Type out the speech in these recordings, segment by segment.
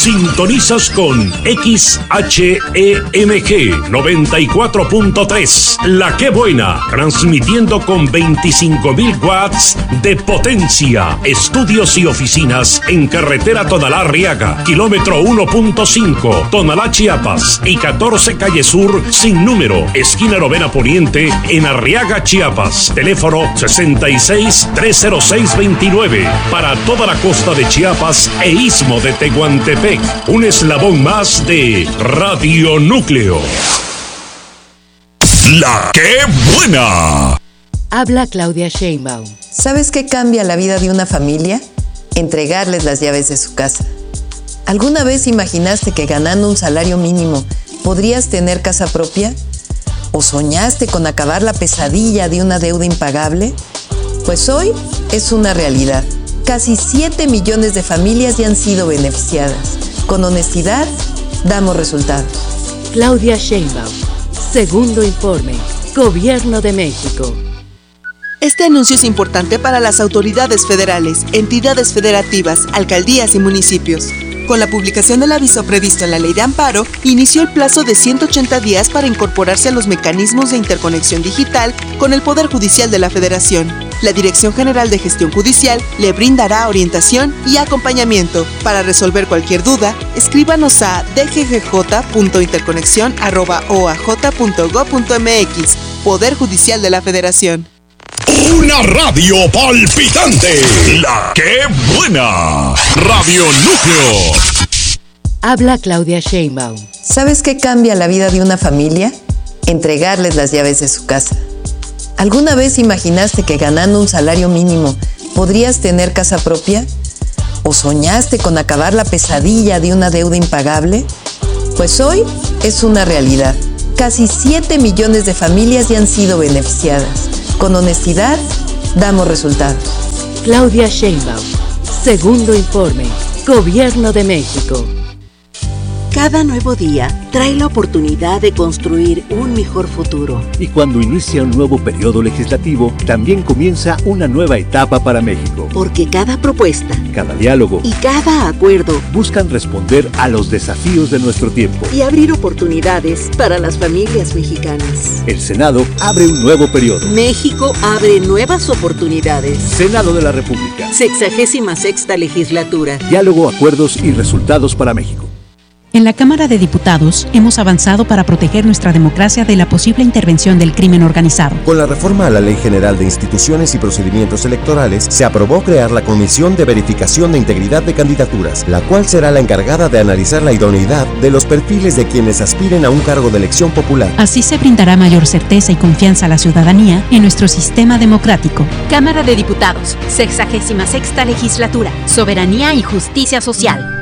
Sintonizas con XHEMG 94.3, La Que Buena, transmitiendo con 25.000 watts de potencia. Estudios y oficinas en carretera Tonalá-Arriaga, kilómetro 1.5, Tonalá, Chiapas, y 14 Calle Sur sin número, esquina Novena Poniente, en Arriaga, Chiapas. Teléfono 66-306-29. Para toda la costa de Chiapas e istmo de Tehuantepec. Un eslabón más de Radio Núcleo. La Que Buena. Habla Claudia Sheinbaum. ¿Sabes qué cambia la vida de una familia? Entregarles las llaves de su casa. ¿Alguna vez imaginaste que ganando un salario mínimo podrías tener casa propia? ¿O soñaste con acabar la pesadilla de una deuda impagable? Pues hoy es una realidad. Casi 7 millones de familias ya han sido beneficiadas. Con honestidad, damos resultados. Claudia Sheinbaum. Segundo informe. Gobierno de México. Este anuncio es importante para las autoridades federales, entidades federativas, alcaldías y municipios. Con la publicación del aviso previsto en la Ley de Amparo, inició el plazo de 180 días para incorporarse a los mecanismos de interconexión digital con el Poder Judicial de la Federación. La Dirección General de Gestión Judicial le brindará orientación y acompañamiento. Para resolver cualquier duda, escríbanos a dggj.interconexión@oaj.gov.mx. Poder Judicial de la Federación. Una radio palpitante. La Que Buena. Radio Núcleo. Habla Claudia Sheinbaum. ¿Sabes qué cambia la vida de una familia? Entregarles las llaves de su casa. ¿Alguna vez imaginaste que ganando un salario mínimo podrías tener casa propia? ¿O soñaste con acabar la pesadilla de una deuda impagable? Pues hoy es una realidad. Casi 7 millones de familias ya han sido beneficiadas. Con honestidad, damos resultados. Claudia Sheinbaum. Segundo informe. Gobierno de México. Cada nuevo día trae la oportunidad de construir un mejor futuro. Y cuando inicia un nuevo periodo legislativo, también comienza una nueva etapa para México. Porque cada propuesta, cada diálogo y cada acuerdo buscan responder a los desafíos de nuestro tiempo y abrir oportunidades para las familias mexicanas. El Senado abre un nuevo periodo. México abre nuevas oportunidades. Senado de la República. 66ª legislatura. Diálogo, acuerdos y resultados para México. En la Cámara de Diputados hemos avanzado para proteger nuestra democracia de la posible intervención del crimen organizado. Con la reforma a la Ley General de Instituciones y Procedimientos Electorales, se aprobó crear la Comisión de Verificación de Integridad de Candidaturas, la cual será la encargada de analizar la idoneidad de los perfiles de quienes aspiren a un cargo de elección popular. Así se brindará mayor certeza y confianza a la ciudadanía en nuestro sistema democrático. Cámara de Diputados, 66ª Legislatura, Soberanía y Justicia Social.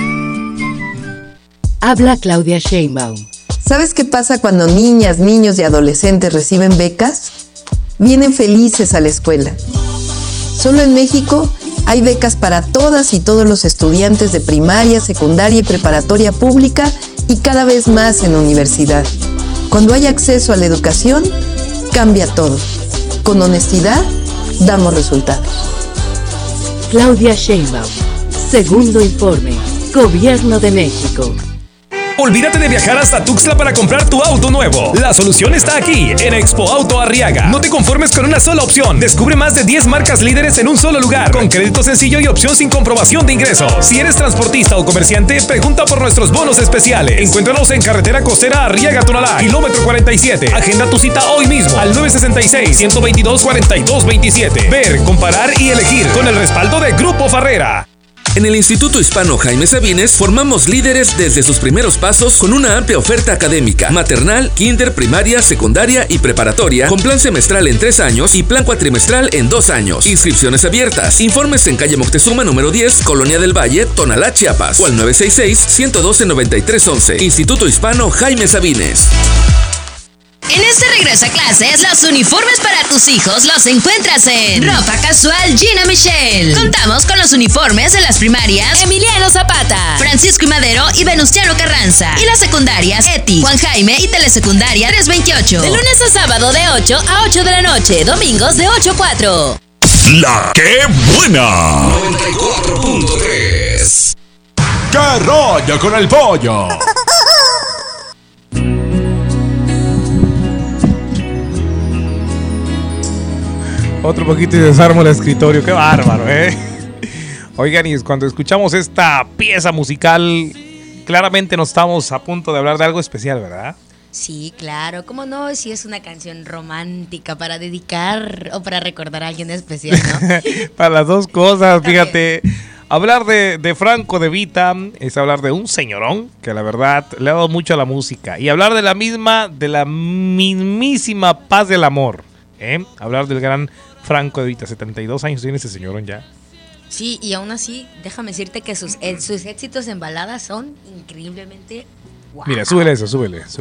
Habla Claudia Sheinbaum. ¿Sabes qué pasa cuando niñas, niños y adolescentes reciben becas? Vienen felices a la escuela. Solo en México hay becas para todas y todos los estudiantes de primaria, secundaria y preparatoria pública y cada vez más en universidad. Cuando hay acceso a la educación, cambia todo. Con honestidad, damos resultados. Claudia Sheinbaum. Segundo informe. Gobierno de México. Olvídate de viajar hasta Tuxtla para comprar tu auto nuevo. La solución está aquí, en Expo Auto Arriaga. No te conformes con una sola opción. Descubre más de 10 marcas líderes en un solo lugar, con crédito sencillo y opción sin comprobación de ingresos. Si eres transportista o comerciante, pregunta por nuestros bonos especiales. Encuéntranos en carretera costera Arriaga-Tonalá, kilómetro 47. Agenda tu cita hoy mismo al 966-122-4227. Ver, comparar y elegir con el respaldo de Grupo Farrera. En el Instituto Hispano Jaime Sabines formamos líderes desde sus primeros pasos con una amplia oferta académica, maternal, kinder, primaria, secundaria y preparatoria, con plan semestral en 3 años y plan cuatrimestral en 2 años. Inscripciones abiertas. Informes en calle Moctezuma número 10, Colonia del Valle, Tonalá, Chiapas, o al 966-112-9311. Instituto Hispano Jaime Sabines. En este regreso a clases, los uniformes para tus hijos los encuentras en Ropa Casual Gina Michelle. Contamos con los uniformes de las primarias Emiliano Zapata, Francisco y Madero y Venustiano Carranza, y las secundarias Eti, Juan Jaime y telesecundaria 328. De lunes a sábado de 8 a 8 de la noche, domingos de 8 a 4. La Que Buena. 94.3. ¿Qué rollo con el pollo? Otro poquito y desarmo el escritorio. Qué bárbaro, ¿eh? Oigan, y cuando escuchamos esta pieza musical, claramente nos estamos a punto de hablar de algo especial, ¿verdad? Sí, claro, cómo no, si es una canción romántica para dedicar o para recordar a alguien especial, ¿no? Para las dos cosas, fíjate. Hablar de Franco De Vita es hablar de un señorón que la verdad le ha dado mucho a la música. Y hablar de la mismísima paz del amor, ¿eh? Hablar del gran Franco De Vita, 72 años tiene ese señorón ya. Sí, y aún así, déjame decirte que sus éxitos en baladas son increíblemente... Wow. Mira, súbele eso.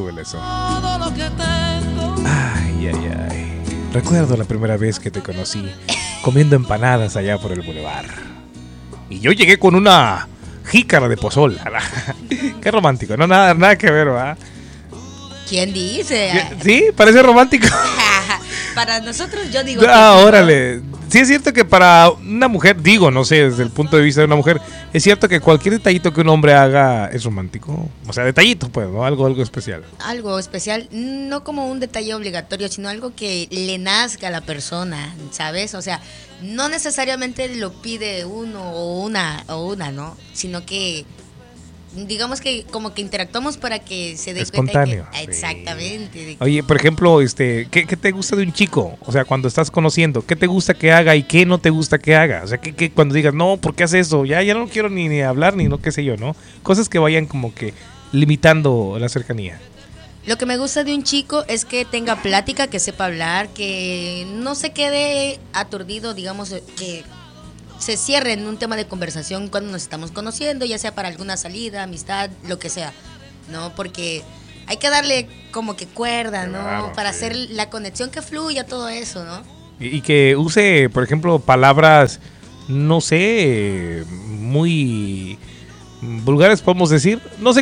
Ay. Recuerdo la primera vez que te conocí comiendo empanadas allá por el bulevar. Y yo llegué con una jícara de pozol. Qué romántico, no nada que ver, ¿verdad? ¿Quién dice? Sí, parece romántico. Para nosotros yo digo... Órale. Sí es cierto que para una mujer, digo, no sé, desde el punto de vista de una mujer, es cierto que cualquier detallito que un hombre haga es romántico. O sea, detallito, pues, ¿no? Algo especial. Algo especial, no como un detalle obligatorio, sino algo que le nazca a la persona, ¿sabes? O sea, no necesariamente lo pide uno o una, ¿no? Sino que... digamos que como que interactuamos para que se dé espontáneo, cuenta que, exactamente. Oye, por ejemplo, ¿qué te gusta de un chico? O sea, cuando estás conociendo, ¿qué te gusta que haga y qué no te gusta que haga? O sea, que cuando digas, no, ¿por qué hace eso? Ya no quiero ni hablar, ni no qué sé yo, ¿no? Cosas que vayan como que limitando la cercanía. Lo que me gusta de un chico es que tenga plática, que sepa hablar, que no se quede aturdido, digamos, que se cierre en un tema de conversación cuando nos estamos conociendo, ya sea para alguna salida, amistad, lo que sea, ¿no? Porque hay que darle como que cuerda, ¿no? Claro, para hacer la conexión que fluya, todo eso, ¿no? Y que use, por ejemplo, palabras, no sé, muy vulgares, podemos decir, no sé